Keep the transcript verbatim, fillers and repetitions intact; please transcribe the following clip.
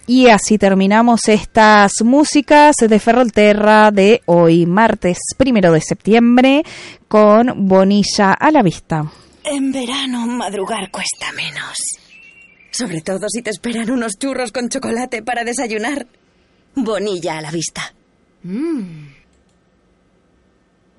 Y así terminamos estas músicas de Ferrolterra de hoy, martes primero de septiembre, con Bonilla a la vista. En verano madrugar cuesta menos. Sobre todo si te esperan unos churros con chocolate para desayunar. Bonilla a la vista. Mmm.